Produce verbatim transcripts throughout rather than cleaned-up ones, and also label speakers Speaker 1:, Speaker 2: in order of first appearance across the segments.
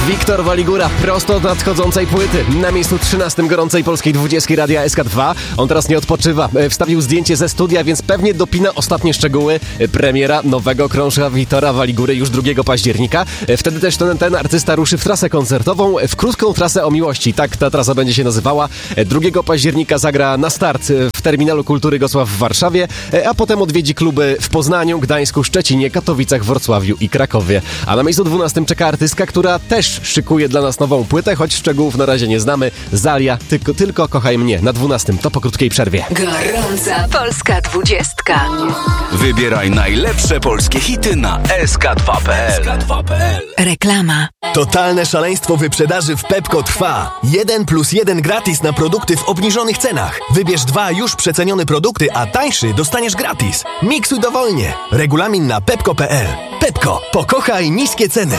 Speaker 1: Wiktor Waligura, prosto od nadchodzącej płyty. Na miejscu trzynastym gorącej polskiej dwudziestki Radia S K dwa. On teraz nie odpoczywa. Wstawił zdjęcie ze studia, więc pewnie dopina ostatnie szczegóły. Premiera nowego krążka Wiktora Waligury już drugiego października. Wtedy też ten, ten artysta ruszy w trasę koncertową, w krótką trasę o miłości. Tak ta trasa będzie się nazywała. drugiego października zagra na start w Terminalu Kultury Gosław w Warszawie, a potem odwiedzi kluby w Poznaniu, Gdańsku, Szczecinie, Katowicach, Wrocławiu i Krakowie. A na miejscu dwunastym czeka artystka, która też szykuje dla nas nową płytę, choć szczegółów na razie nie znamy. Zalia, tylko, tylko kochaj mnie. Na dwunastym, to po krótkiej przerwie.
Speaker 2: Gorąca polska dwudziestka.
Speaker 3: Wybieraj najlepsze polskie hity na S K dwa kropka P L.
Speaker 2: Reklama.
Speaker 4: Totalne szaleństwo wyprzedaży w Pepco trwa. Jeden plus jeden gratis na produkty w obniżonych cenach. Wybierz dwa już przecenione produkty, a tańszy dostaniesz gratis. Miksuj dowolnie. Regulamin na pepco kropka P L. Pepco. Pokochaj niskie ceny.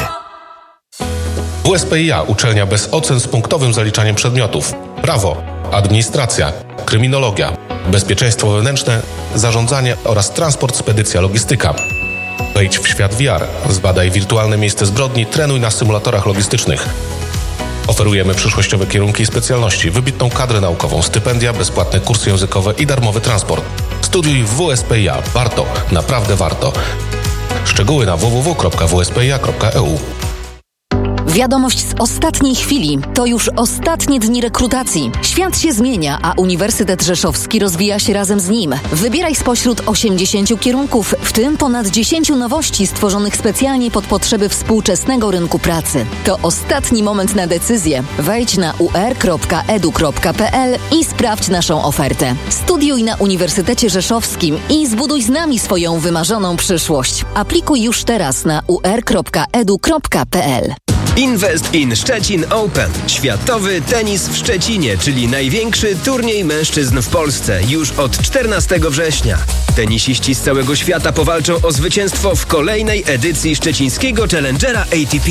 Speaker 5: W S P I A uczelnia bez ocen z punktowym zaliczaniem przedmiotów. Prawo, administracja, kryminologia, bezpieczeństwo wewnętrzne, zarządzanie oraz transport, spedycja, logistyka. Wejdź w świat V R, zbadaj wirtualne miejsce zbrodni, trenuj na symulatorach logistycznych. Oferujemy przyszłościowe kierunki i specjalności, wybitną kadrę naukową, stypendia, bezpłatne kursy językowe i darmowy transport. Studiuj w W S P I A. Warto, naprawdę warto. Szczegóły na w w w kropka w s p i a kropka e u.
Speaker 2: Wiadomość z ostatniej chwili. To już ostatnie dni rekrutacji. Świat się zmienia, a Uniwersytet Rzeszowski rozwija się razem z nim. Wybieraj spośród osiemdziesięciu kierunków, w tym ponad dziesięciu nowości stworzonych specjalnie pod potrzeby współczesnego rynku pracy. To ostatni moment na decyzję. Wejdź na u r kropka e d u kropka p l i sprawdź naszą ofertę. Studiuj na Uniwersytecie Rzeszowskim i zbuduj z nami swoją wymarzoną przyszłość. Aplikuj już teraz na u r kropka e d u kropka p l.
Speaker 6: Invest in Szczecin Open. Światowy tenis w Szczecinie, czyli największy turniej mężczyzn w Polsce, już od czternastego września. Tenisiści z całego świata powalczą o zwycięstwo w kolejnej edycji szczecińskiego Challengera A T P.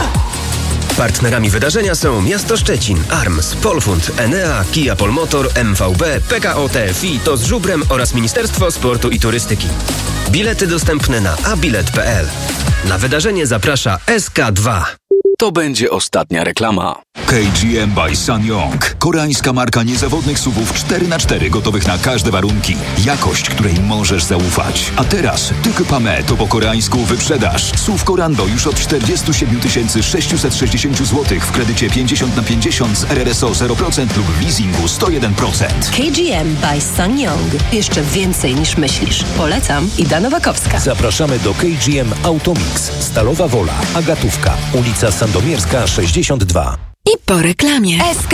Speaker 6: Partnerami wydarzenia są Miasto Szczecin, Arms, Polfund, Enea, Kia Polmotor, M V B, P K O T F I, To z Żubrem oraz Ministerstwo Sportu i Turystyki. Bilety dostępne na a bilet kropka p l. Na wydarzenie zaprasza S K dwa.
Speaker 3: To będzie ostatnia reklama.
Speaker 7: K G M by SsangYong. Koreańska marka niezawodnych suwów cztery na cztery gotowych na każde warunki. Jakość, której możesz zaufać. A teraz Tyk Pame to po koreańsku wyprzedaż. Słów Korando już od czterdzieści siedem tysięcy sześćset sześćdziesiąt złotych w kredycie pięćdziesiąt na pięćdziesiąt z R R S O zero procent lub w leasingu sto jeden procent.
Speaker 8: K G M by SsangYong. Jeszcze więcej niż myślisz. Polecam. Ida Nowakowska.
Speaker 9: Zapraszamy do K G M Automix. Stalowa Wola, Agatówka, ulica Sandomierska sześćdziesiąt dwa.
Speaker 2: I po reklamie.